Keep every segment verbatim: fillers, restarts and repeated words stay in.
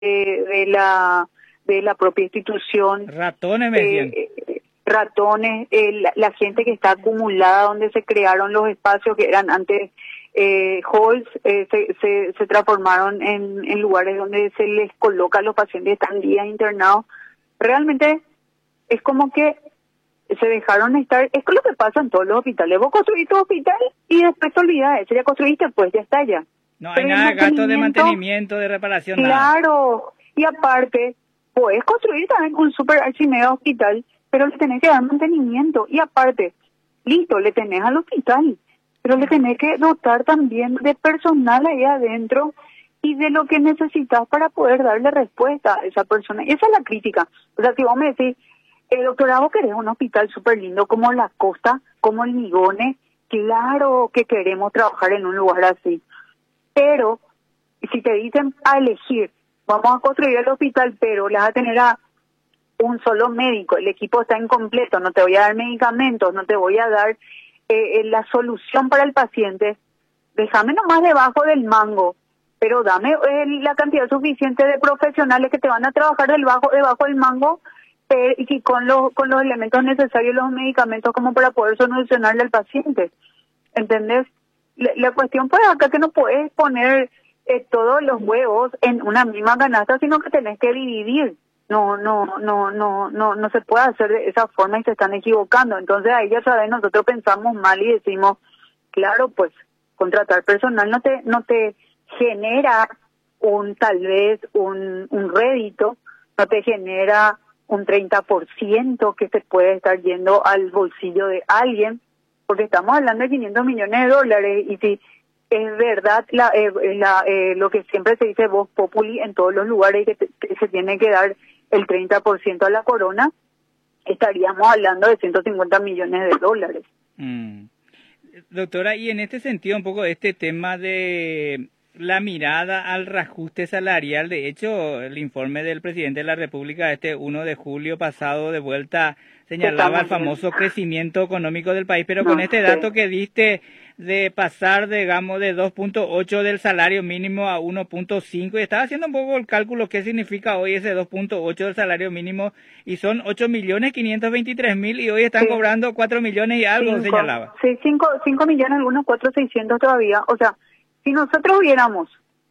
de, de la de la propia institución. Ratones, me decían. Eh, ratones, eh, la, la gente que está acumulada donde se crearon los espacios que eran antes eh, halls, eh, se, se, se transformaron en, en lugares donde se les coloca a los pacientes, están días internados. Realmente es como que se dejaron estar, es lo que pasa en todos los hospitales. Vos construís tu hospital y después te olvidás, ya construiste, pues ya está ya. No hay Pero nada de gasto de mantenimiento, mantenimiento, de reparación, nada. claro, y aparte, puedes construir también un super archimega hospital, pero le tenés que dar mantenimiento. Y aparte, listo, le tenés al hospital, pero le tenés que dotar también de personal ahí adentro y de lo que necesitas para poder darle respuesta a esa persona. Esa es la crítica. O sea, si vos me decís, eh, doctora, vos querés un hospital súper lindo como La Costa, como el Migone, claro que queremos trabajar en un lugar así. Pero si te dicen a elegir, vamos a construir el hospital, pero le vas a tener a un solo médico, el equipo está incompleto, no te voy a dar medicamentos, no te voy a dar eh, la solución para el paciente, déjame nomás debajo del mango, pero dame eh, la cantidad suficiente de profesionales que te van a trabajar debajo, debajo del mango eh, y con los, con los elementos necesarios, los medicamentos como para poder solucionarle al paciente, ¿entendés? La, la cuestión pues acá que no puedes poner eh, todos los huevos en una misma canasta, sino que tenés que dividir. No, no, no, no, no, no se puede hacer de esa forma y se están equivocando. Entonces ahí ya sabes, nosotros pensamos mal y decimos, claro, pues contratar personal no te, no te genera un tal vez un, un rédito, no te genera un treinta por ciento que se puede estar yendo al bolsillo de alguien, porque estamos hablando de quinientos millones de dólares y si es verdad la, eh, la, eh, lo que siempre se dice voz populi en todos los lugares que, te, que se tiene que dar el treinta por ciento a la corona, estaríamos hablando de ciento cincuenta millones de dólares. Mm. Doctora, y en este sentido un poco este tema de la mirada al reajuste salarial, de hecho el informe del presidente de la República este uno de julio pasado de vuelta señalaba el famoso crecimiento económico del país, pero no, con este dato sí. que diste de pasar, digamos, de dos punto ocho del salario mínimo a uno punto cinco, y estaba haciendo un poco el cálculo qué significa hoy ese dos punto ocho del salario mínimo, y son ocho millones quinientos veintitrés mil y hoy están sí. cobrando cuatro millones y algo, cinco, señalaba. Sí, cinco millones, algunos cuatro seiscientos todavía, o sea, si nosotros hubiéramos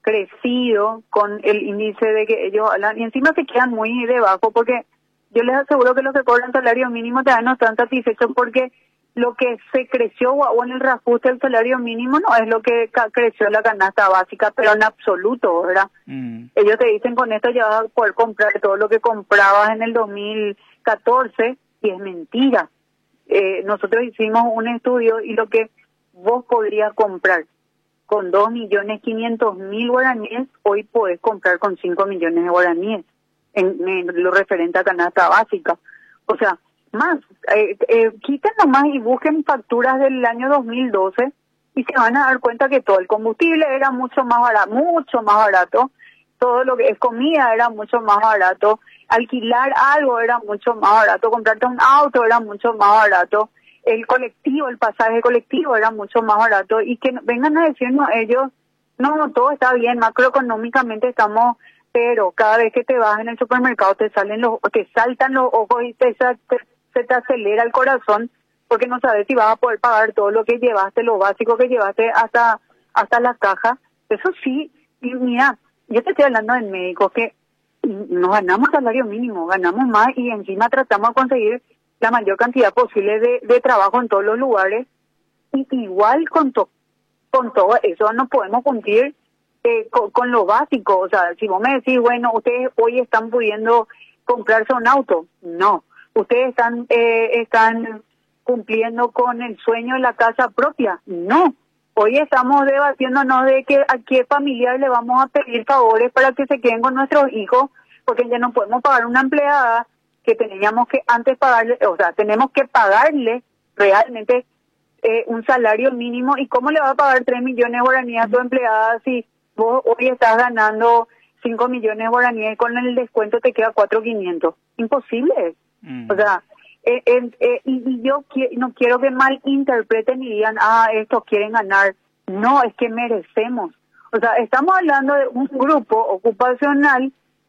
crecido con el índice de que ellos hablan, y encima se quedan muy debajo, porque yo les aseguro que los que cobran salario mínimo todavía no están satisfechos porque lo que se creció o en el reajuste del salario mínimo no es lo que creció la canasta básica, pero en absoluto, ¿verdad? Mm. Ellos te dicen con esto ya vas a poder comprar todo lo que comprabas en el dos mil catorce y es mentira. Eh, nosotros hicimos un estudio y lo que vos podrías comprar con dos millones quinientos mil guaraníes, hoy podés comprar con cinco millones de guaraníes en, en lo referente a canasta básica. O sea, más, eh, eh, quiten nomás y busquen facturas del año dos mil doce y se van a dar cuenta que todo el combustible era mucho más barato, mucho más barato, todo lo que es comida era mucho más barato, alquilar algo era mucho más barato, comprarte un auto era mucho más barato, el colectivo, el pasaje colectivo era mucho más barato, y que vengan a decirnos ellos, no, todo está bien, macroeconómicamente estamos, pero cada vez que te vas en el supermercado te salen los, te saltan los ojos y te, te, se te acelera el corazón, porque no sabes si vas a poder pagar todo lo que llevaste, lo básico que llevaste hasta, hasta la caja. Eso sí, y mira, yo te estoy hablando de médicos que nos ganamos salario mínimo, ganamos más y encima tratamos de conseguir la mayor cantidad posible de, de trabajo en todos los lugares, y igual con, to, con todo eso no podemos cumplir eh, con, con lo básico. O sea, si vos me decís, bueno, ustedes hoy están pudiendo comprarse un auto, no, ustedes están eh, están cumpliendo con el sueño de la casa propia, no, hoy estamos debatiéndonos de que a qué familiar le vamos a pedir favores para que se queden con nuestros hijos, porque ya no podemos pagar una empleada que teníamos que antes pagarle, o sea, tenemos que pagarle realmente eh, un salario mínimo. ¿Y cómo le va a pagar tres millones de guaraníes a tu empleada si vos hoy estás ganando cinco millones de guaraníes y con el descuento te queda cuatro mil quinientos? Imposible. Mm. O sea, eh, eh, eh, y, y yo qui- no quiero que malinterpreten y digan, ah, estos quieren ganar. No, es que merecemos. O sea, estamos hablando de un grupo ocupacional